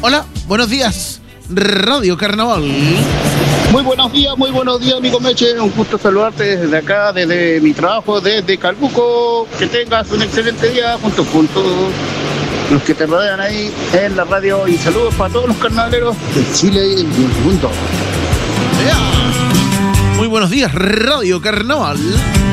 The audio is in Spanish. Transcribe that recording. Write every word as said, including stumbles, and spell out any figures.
Hola, buenos días, Radio Carnaval. Muy buenos días, muy buenos días, amigo Meche. Un gusto saludarte desde acá, desde mi trabajo, desde Calbuco. Que tengas un excelente día junto con todos los que te rodean ahí en la radio. Y saludos para todos los carnavaleros de Chile y el mundo. Muy buenos días, Radio Carnaval.